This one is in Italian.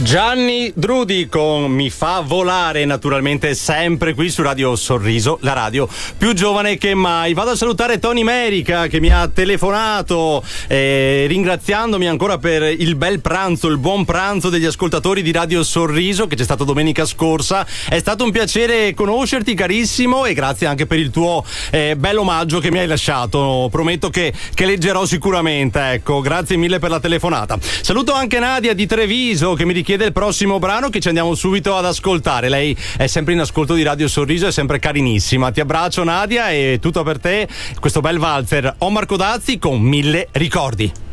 Gianni Drudi con Mi fa volare, naturalmente sempre qui su Radio Sorriso, la radio più giovane che mai. Vado a salutare Tony Merica che mi ha telefonato ringraziandomi ancora per il bel pranzo, il buon pranzo degli ascoltatori di Radio Sorriso che c'è stato domenica scorsa. È stato un piacere conoscerti, carissimo, e grazie anche per il tuo bel omaggio che mi hai lasciato. Prometto che leggerò sicuramente, ecco. Grazie mille per la telefonata. Saluto anche Nadia di Treviso che mi richiede il prossimo brano, che ci andiamo subito ad ascoltare. Lei è sempre in ascolto di Radio Sorriso, è sempre carinissima. Ti abbraccio, Nadia, e tutto per te questo bel valzer Omar Codazzi con 1000 ricordi.